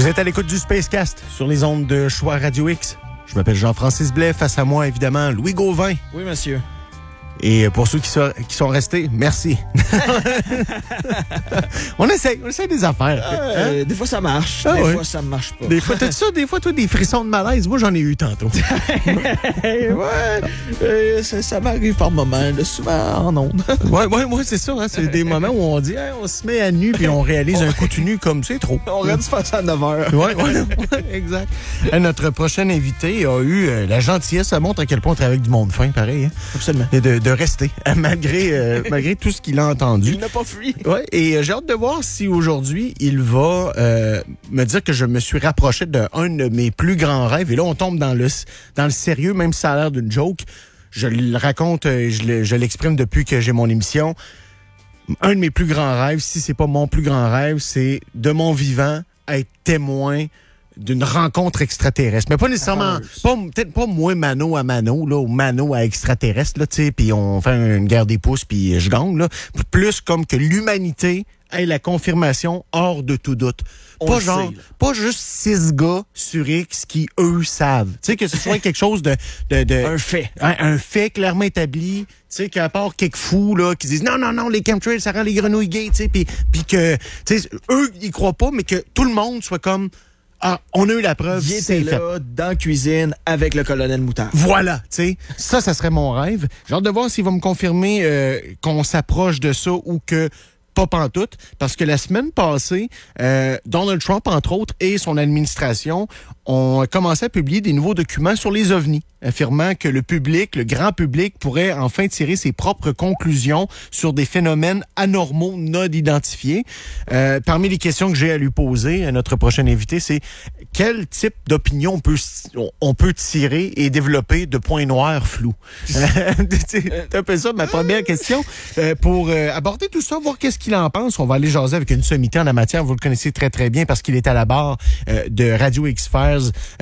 Vous êtes à l'écoute du Spacecast sur les ondes de Choix Radio X. Je m'appelle Jean-Francis Blais. Face à moi, évidemment, Louis Gauvin. Oui, monsieur. Et pour ceux qui sont restés, merci. on essaie des affaires. Des fois, ça marche. Des fois, ça marche pas. Des fois, t'as ça, des fois, toi, des frissons de malaise. Moi, j'en ai eu tantôt. Ouais, ça m'arrive par moments, souvent en ondes. ouais, c'est ça. Hein, c'est des moments où on dit, hey, on se met à nu puis on réalise un coup de nu comme c'est trop. On reste face à 9 heures. Ouais, exact. Notre prochain invité a eu la gentillesse. Ça montre à quel point on travaille avec du monde fin, pareil. Hein? Absolument. Et de rester, malgré tout ce qu'il a entendu. Il n'a pas fui. Ouais, et j'ai hâte de voir si aujourd'hui, il va me dire que je me suis rapproché d'un de mes plus grands rêves. Et là, on tombe dans le sérieux, même si ça a l'air d'une joke. Je le raconte, je l'exprime depuis que j'ai mon émission. Un de mes plus grands rêves, si c'est pas mon plus grand rêve, c'est de mon vivant être témoin d'une rencontre extraterrestre. Mais pas nécessairement, peut-être pas moi mano à mano, là, ou mano à extraterrestre, là, tu sais, puis on fait une guerre des pouces, puis je gagne, là. Plus comme que l'humanité ait la confirmation hors de tout doute. Pas juste 6 gars sur X qui, eux, savent. Tu sais, que ce soit quelque chose de un fait. Un fait clairement établi. Tu sais, qu'à part quelques fous, là, qui disent non, les chemtrails, ça rend les grenouilles gays, tu sais, puis que, tu sais, eux, ils croient pas, mais que tout le monde soit comme, ah, on a eu la preuve, c'est là, fait. Dans la cuisine, avec le colonel Moutarde. Voilà, tu sais, ça serait mon rêve. J'ai hâte de voir s'il va me confirmer qu'on s'approche de ça ou que pas pantoute, parce que la semaine passée, Donald Trump, entre autres, et son administration ont commencé à publier des nouveaux documents sur les ovnis, affirmant que le grand public, pourrait enfin tirer ses propres conclusions sur des phénomènes anormaux non identifiés. Parmi les questions que j'ai à lui poser, à notre prochain invité, c'est quel type d'opinion on peut tirer et développer de points noirs flous? C'est un peu ça ma première question. Pour aborder tout ça, voir qu'est-ce qu'il en pense, on va aller jaser avec une sommité en la matière. Vous le connaissez très, très bien parce qu'il est à la barre de Radio X-Files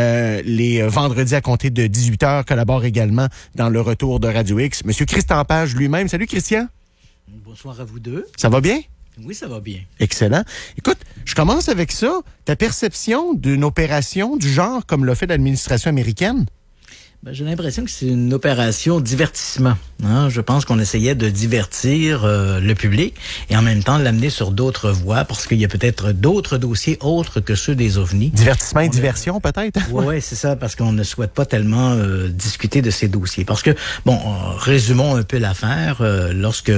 les vendredis à compter de 18h, collabore également dans le retour de Radio X. Monsieur Christian Page lui-même. Salut Christian. Bonsoir à vous deux. Ça va bien? Oui, ça va bien. Excellent. Écoute, je commence avec ça. Ta perception d'une opération du genre comme l'a fait l'administration américaine? Ben, j'ai l'impression que c'est une opération divertissement. Hein? Je pense qu'on essayait de divertir le public et en même temps l'amener sur d'autres voies parce qu'il y a peut-être d'autres dossiers autres que ceux des ovnis. Divertissement et diversion peut-être? Oui, c'est ça, parce qu'on ne souhaite pas tellement discuter de ces dossiers. Parce que, résumons un peu l'affaire. Lorsque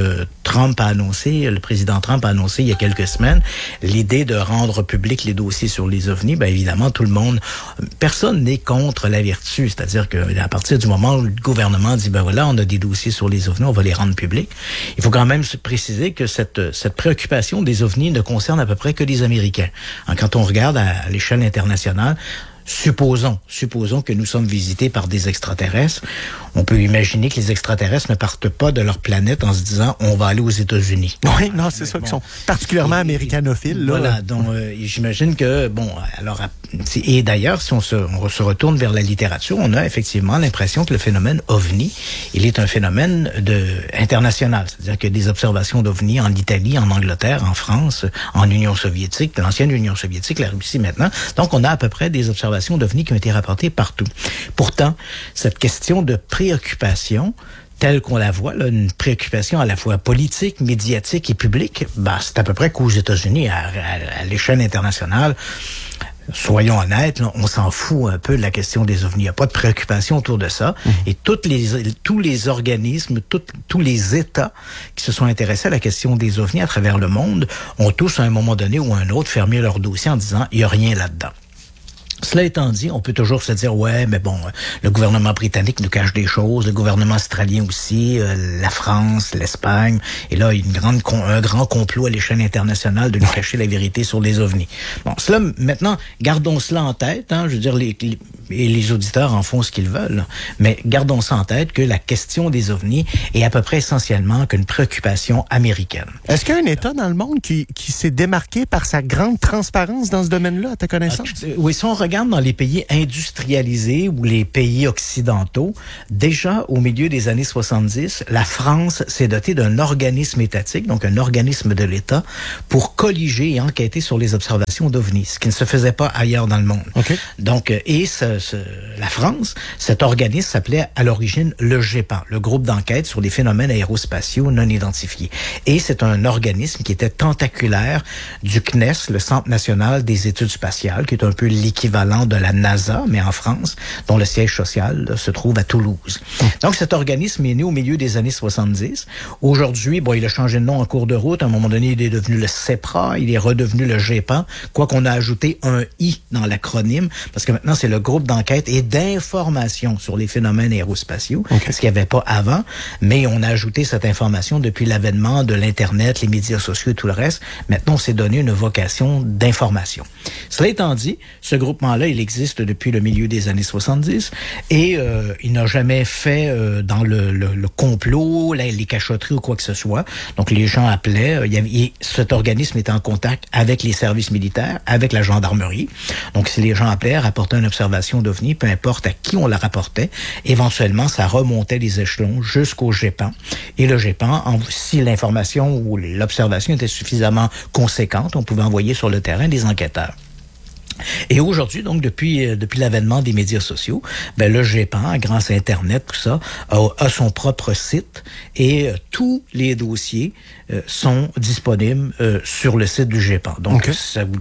le président Trump a annoncé il y a quelques semaines l'idée de rendre public les dossiers sur les ovnis, ben évidemment, personne n'est contre la vertu. C'est-à-dire que à partir du moment où le gouvernement dit, ben voilà, on a des dossiers sur les ovnis, on va les rendre publics. Il faut quand même préciser que cette préoccupation des ovnis ne concerne à peu près que les Américains. Quand on regarde à l'échelle internationale, supposons que nous sommes visités par des extraterrestres. On peut imaginer que les extraterrestres ne partent pas de leur planète en se disant on va aller aux États-Unis. Oui, non, c'est ça, qu'ils sont particulièrement américanophiles. Là. Voilà, donc j'imagine que, et d'ailleurs, si on se retourne vers la littérature, on a effectivement l'impression que le phénomène OVNI, il est un phénomène international. C'est-à-dire qu'il y a des observations d'OVNI en Italie, en Angleterre, en France, en Union soviétique, l'ancienne Union soviétique, la Russie maintenant. Donc, on a à peu près des observations d'OVNI qui ont été rapportées partout. Pourtant, cette question de préoccupation, telle qu'on la voit, là, une préoccupation à la fois politique, médiatique et publique, c'est à peu près qu'aux États-Unis, à l'échelle internationale, soyons honnêtes, là, on s'en fout un peu de la question des ovnis. Il n'y a pas de préoccupation autour de ça. Et tous les organismes, tous les États qui se sont intéressés à la question des ovnis à travers le monde ont tous, à un moment donné ou à un autre, fermé leur dossier en disant « il n'y a rien là-dedans ». Cela étant dit, on peut toujours se dire, ouais, mais bon, le gouvernement britannique nous cache des choses, le gouvernement australien aussi, la France, l'Espagne, et là, il y a un grand complot à l'échelle internationale de nous cacher la vérité sur les ovnis. Bon, cela, maintenant, gardons cela en tête, hein, je veux dire, les auditeurs en font ce qu'ils veulent, mais gardons ça en tête que la question des ovnis est à peu près essentiellement qu'une préoccupation américaine. Est-ce qu'il y a un État dans le monde qui s'est démarqué par sa grande transparence dans ce domaine-là, à ta connaissance? Oui, si on regarde regarde dans les pays industrialisés ou les pays occidentaux, déjà au milieu des années 70, la France s'est dotée d'un organisme étatique, donc un organisme de l'État, pour colliger et enquêter sur les observations d'OVNI, ce qui ne se faisait pas ailleurs dans le monde. Okay. Donc, la France, cet organisme s'appelait à l'origine le GEPAN, le groupe d'enquête sur les phénomènes aérospatiaux non identifiés. Et c'est un organisme qui était tentaculaire du CNES, le Centre national des études spatiales, qui est un peu l'équivalent de la NASA, mais en France, dont le siège social là, se trouve à Toulouse. Donc, cet organisme est né au milieu des années 70. Aujourd'hui, il a changé de nom en cours de route. À un moment donné, il est devenu le CEPRA, il est redevenu le GEPAN, quoi qu'on a ajouté un I dans l'acronyme, parce que maintenant, c'est le groupe d'enquête et d'information sur les phénomènes aérospatiaux, ce qu'il n'y avait pas avant, mais on a ajouté cette information depuis l'avènement de l'Internet, les médias sociaux et tout le reste. Maintenant, on s'est donné une vocation d'information. Cela étant dit, ce groupement-là, il existe depuis le milieu des années 70 et il n'a jamais fait dans le complot, les cachotteries ou quoi que ce soit. Donc, les gens appelaient, cet organisme était en contact avec les services militaires, avec la gendarmerie. Donc, si les gens appelaient, rapportaient une observation d'OVNI, peu importe à qui on la rapportait, éventuellement, ça remontait les échelons jusqu'au GEPAN. Et le GEPAN, si l'information ou l'observation était suffisamment conséquente, on pouvait envoyer sur le terrain des enquêteurs. Et aujourd'hui, donc, depuis l'avènement des médias sociaux, le GEPAN, grâce à Internet, tout ça, a son propre site et tous les dossiers sont disponibles sur le site du GEPAN. Donc,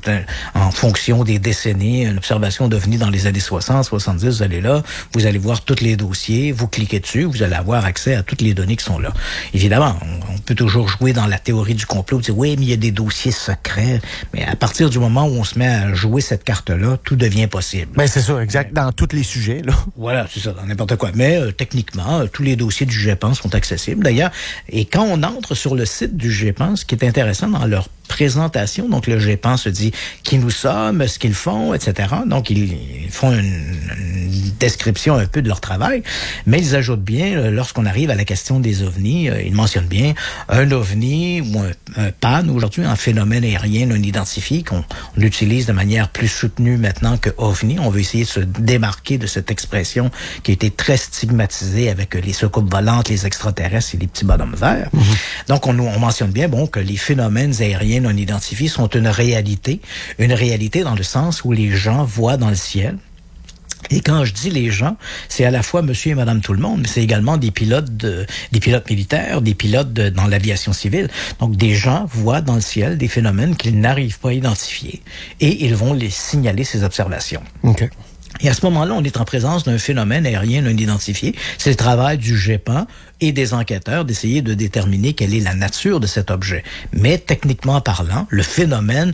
en fonction des décennies, une observation d'OVNI dans les années 60, 70, vous allez là, vous allez voir tous les dossiers, vous cliquez dessus, vous allez avoir accès à toutes les données qui sont là. Évidemment, on peut toujours jouer dans la théorie du complot, dire oui, mais il y a des dossiers secrets, mais à partir du moment où on se met à jouer cette carte-là, tout devient possible. Ben c'est ça, exact, dans tous les sujets, là. Voilà, c'est ça, dans n'importe quoi. Mais techniquement, tous les dossiers du GEPAN sont accessibles. D'ailleurs, et quand on entre sur le site du GEPAN, ce qui est intéressant dans leur présentation, donc le GEPAN se dit qui nous sommes, ce qu'ils font, etc. Donc, ils font une description un peu de leur travail, mais ils ajoutent bien, lorsqu'on arrive à la question des ovnis, ils mentionnent bien un ovni ou un PAN, aujourd'hui, un phénomène aérien non identifié, qu'on utilise de manière plus soutenue maintenant que ovni. On veut essayer de se démarquer de cette expression qui a été très stigmatisée avec les soucoupes volantes, les extraterrestres et les petits bonhommes verts. Donc, on mentionne bien, que les phénomènes aériens non identifiés sont une réalité dans le sens où les gens voient dans le ciel. Et quand je dis les gens, c'est à la fois monsieur et madame tout le monde, mais c'est également des pilotes militaires, des pilotes dans l'aviation civile. Donc, des gens voient dans le ciel des phénomènes qu'ils n'arrivent pas à identifier et ils vont les signaler, ces observations. OK. Et à ce moment-là, on est en présence d'un phénomène aérien non identifié. C'est le travail du GEPAN et des enquêteurs d'essayer de déterminer quelle est la nature de cet objet. Mais techniquement parlant, les phénomènes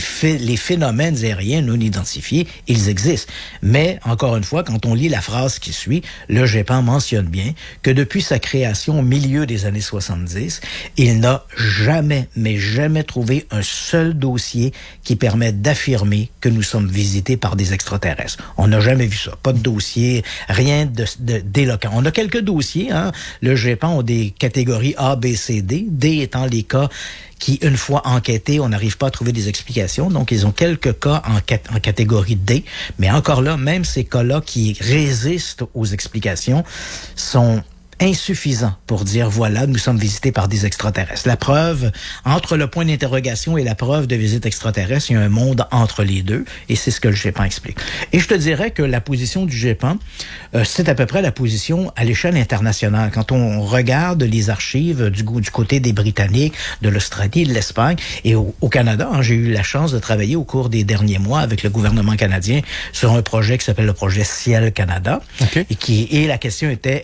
aériens non identifiés, ils existent. Mais, encore une fois, quand on lit la phrase qui suit, le GEPAN mentionne bien que depuis sa création au milieu des années 70, il n'a jamais trouvé un seul dossier qui permette d'affirmer que nous sommes visités par des extraterrestres. On n'a jamais vu ça. Pas de dossier, rien d'éloquent. On a quelques dossiers, Le GEPAN a des catégories A, B, C, D. D étant les cas qui, une fois enquêtés, on n'arrive pas à trouver des explications. Donc, ils ont quelques cas en catégorie D. Mais encore là, même ces cas-là qui résistent aux explications sont insuffisant pour dire, voilà, nous sommes visités par des extraterrestres. La preuve, entre le point d'interrogation et la preuve de visite extraterrestre, il y a un monde entre les deux, et c'est ce que le GEPAN explique. Et je te dirais que la position du GEPAN, c'est à peu près la position à l'échelle internationale. Quand on regarde les archives du côté des Britanniques, de l'Australie, de l'Espagne, et au Canada, j'ai eu la chance de travailler au cours des derniers mois avec le gouvernement canadien sur un projet qui s'appelle le projet Ciel Canada. Okay. Et la question était,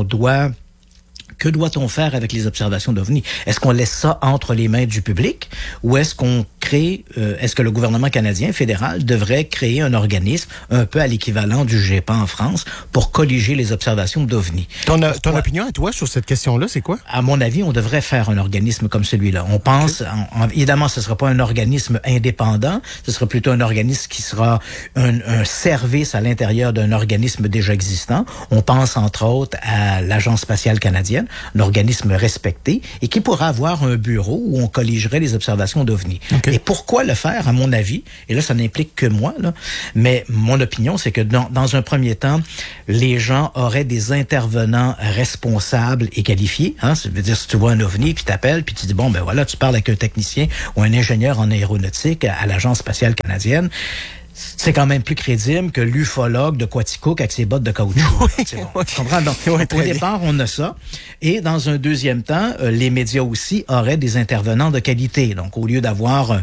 que doit-on faire avec les observations d'OVNI? Est-ce qu'on laisse ça entre les mains du public ou est-ce qu'on est-ce que le gouvernement canadien fédéral devrait créer un organisme un peu à l'équivalent du GEPAN en France pour colliger les observations d'OVNI? Ton opinion à toi sur cette question-là, c'est quoi? À mon avis, on devrait faire un organisme comme celui-là. On pense, évidemment, ce ne sera pas un organisme indépendant, ce sera plutôt un organisme qui sera un service à l'intérieur d'un organisme déjà existant. On pense, entre autres, à l'Agence spatiale canadienne, un organisme respecté et qui pourra avoir un bureau où on colligerait les observations d'OVNI. Okay. Et pourquoi le faire, à mon avis? Et là, ça n'implique que moi, là. Mais mon opinion, c'est que dans un premier temps, les gens auraient des intervenants responsables et qualifiés. Hein? Ça veut dire, si tu vois un ovni, puis t'appelles, puis tu dis, bon, ben voilà, tu parles avec un technicien ou un ingénieur en aéronautique à l'Agence spatiale canadienne. C'est quand même plus crédible que l'ufologue de Quaticook avec ses bottes de caoutchouc. Oui, tu comprends? Donc, au départ, on a ça. Et dans un deuxième temps, les médias aussi auraient des intervenants de qualité. Donc, au lieu d'avoir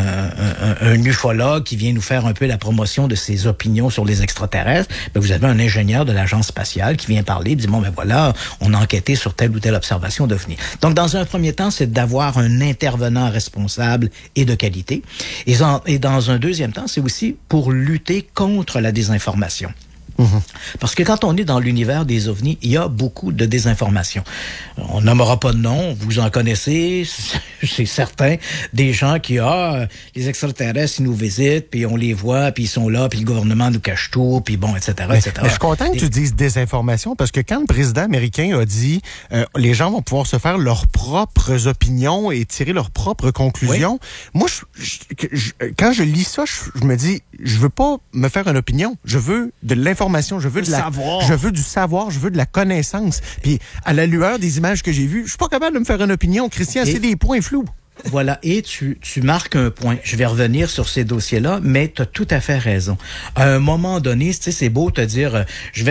un ufologue qui vient nous faire un peu la promotion de ses opinions sur les extraterrestres, ben, vous avez un ingénieur de l'Agence spatiale qui vient parler et dit, bon, ben voilà, on a enquêté sur telle ou telle observation d'OVNI. Donc, dans un premier temps, c'est d'avoir un intervenant responsable et de qualité. Et dans un deuxième temps, c'est aussi pour lutter contre la désinformation. Parce que quand on est dans l'univers des ovnis, il y a beaucoup de désinformation. On nommera pas de nom, vous en connaissez, c'est certain, des gens qui, les extraterrestres, ils nous visitent, puis on les voit, puis ils sont là, puis le gouvernement nous cache tout, puis bon, etc., etc. Mais je suis content que tu dises désinformation, parce que quand le président américain a dit les gens vont pouvoir se faire leurs propres opinions et tirer leurs propres conclusions, moi, quand je lis ça, je me dis, je veux pas me faire une opinion, je veux de l'information. Je veux je veux du savoir, je veux de la connaissance. Puis, à la lueur des images que j'ai vues, je suis pas capable de me faire une opinion. Christian, c'est des points flous. Voilà, et tu marques un point. Je vais revenir sur ces dossiers-là, mais tu as tout à fait raison. À un moment donné, tu sais, c'est beau te dire,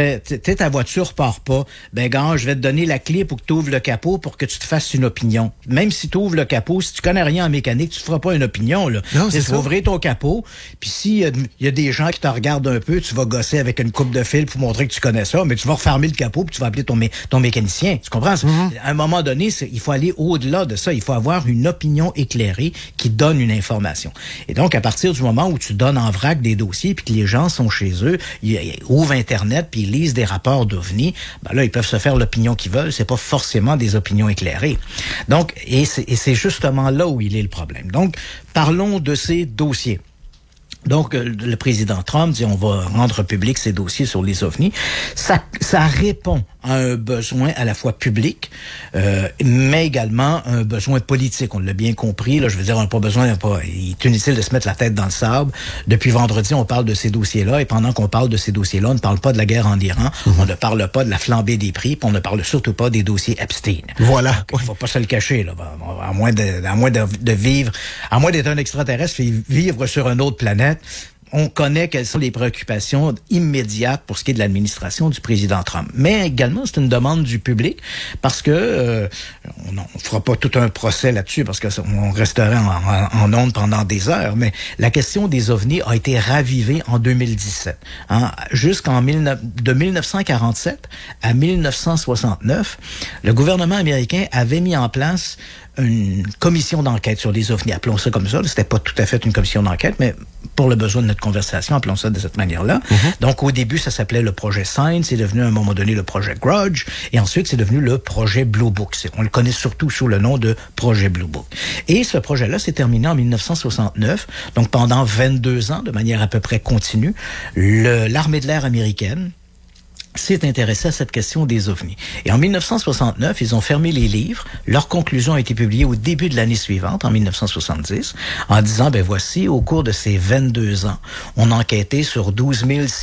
ta voiture part pas, ben gars, je vais te donner la clé pour que tu ouvres le capot pour que tu te fasses une opinion. Même si tu ouvres le capot, si tu connais rien en mécanique, tu te feras pas une opinion, là. Non, tu vas ouvrir ton capot, puis s'il y a des gens qui te regardent un peu, tu vas gosser avec une coupe de fil pour montrer que tu connais ça, mais tu vas refermer le capot puis tu vas appeler ton mécanicien. Tu comprends? À un moment donné, il faut aller au-delà de ça. Il faut avoir une opinion éclairée qui donne une information. Et donc, à partir du moment où tu donnes en vrac des dossiers puis que les gens sont chez eux, ils ouvrent Internet puis ils lisent des rapports d'OVNI, ben là, ils peuvent se faire l'opinion qu'ils veulent. C'est pas forcément des opinions éclairées. Donc, et c'est justement là où il est le problème. Donc, parlons de ces dossiers. Donc, le président Trump dit on va rendre public ces dossiers sur les ovnis. Ça répond à un besoin à la fois public, mais également un besoin politique. On l'a bien compris. Là, je veux dire, on n'a pas besoin. Il est inutile de se mettre la tête dans le sable. Depuis vendredi, on parle de ces dossiers-là, et pendant qu'on parle de ces dossiers-là, on ne parle pas de la guerre en Iran, on ne parle pas de la flambée des prix, puis on ne parle surtout pas des dossiers Epstein. Voilà. Il ne faut pas se le cacher, là. À moins de vivre, à moins d'être un extraterrestre et vivre sur une autre planète. On connaît quelles sont les préoccupations immédiates pour ce qui est de l'administration du président Trump. Mais également, c'est une demande du public parce que on ne fera pas tout un procès là-dessus parce que on resterait en ondes pendant des heures. Mais la question des ovnis a été ravivée en 2017. Hein, de 1947 à 1969, le gouvernement américain avait mis en place une commission d'enquête sur les ovnis, appelons ça comme ça. C'était pas tout à fait une commission d'enquête, mais pour le besoin de notre conversation, appelons ça de cette manière-là. Donc, au début, ça s'appelait le projet Sign, c'est devenu à un moment donné le projet Grudge, et ensuite, c'est devenu le projet Blue Book. On le connaît surtout sous le nom de projet Blue Book. Et ce projet-là s'est terminé en 1969, donc pendant 22 ans, de manière à peu près continue, l'armée de l'air américaine s'est intéressé à cette question des ovnis. Et en 1969, ils ont fermé les livres. Leur conclusion a été publiée au début de l'année suivante, en 1970, en disant, ben voici, au cours de ces 22 ans, on a enquêté sur 12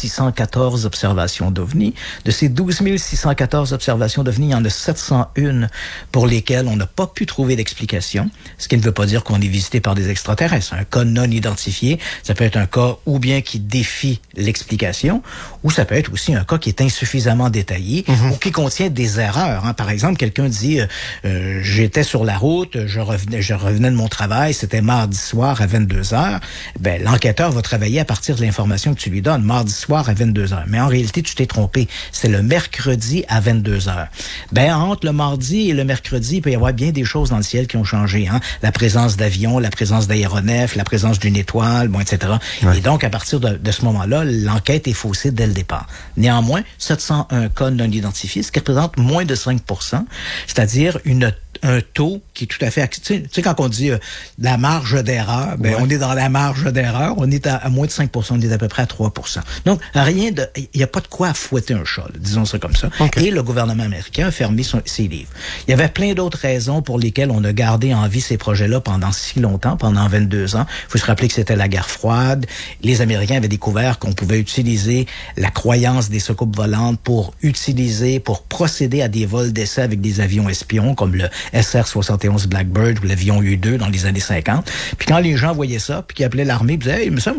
614 observations d'ovnis. De ces 12 614 observations d'ovnis, il y en a 701 pour lesquelles on n'a pas pu trouver d'explication, ce qui ne veut pas dire qu'on est visité par des extraterrestres. Un cas non identifié, ça peut être un cas ou bien qui défie l'explication, ou ça peut être aussi un cas qui est insuffisamment détaillé ou qui contient des erreurs. Hein. Par exemple, quelqu'un dit j'étais sur la route, je revenais de mon travail, c'était mardi soir à 22h. Ben, l'enquêteur va travailler à partir de l'information que tu lui donnes, mardi soir à 22h. Mais en réalité, tu t'es trompé. C'est le mercredi à 22h. Ben, entre le mardi et le mercredi, il peut y avoir bien des choses dans le ciel qui ont changé. Hein. La présence d'avions, la présence d'aéronefs, la présence d'une étoile, bon, etc. Ouais. Et donc, à partir de ce moment-là, l'enquête est faussée dès le départ. Néanmoins, 701 cas non identifiés, ce qui représente moins de 5%, c'est-à-dire un taux qui est tout à fait... Tu sais, quand on dit la marge d'erreur, ben on est dans la marge d'erreur, on est à moins de 5 on est à peu près à 3 Donc, il n'y a pas de quoi fouetter un chat, là, disons ça comme ça. Okay. Et le gouvernement américain a fermé ses livres. Il y avait plein d'autres raisons pour lesquelles on a gardé en vie ces projets-là pendant si longtemps, pendant 22 ans. Il faut se rappeler que c'était la guerre froide. Les Américains avaient découvert qu'on pouvait utiliser la croyance des soucoupes volantes pour procéder à des vols d'essai avec des avions espions, comme le SR-71 Blackbird ou l'avion U-2 dans les années 50. Puis quand les gens voyaient ça, puis qu'ils appelaient l'armée, ils disaient « Hey, il me semble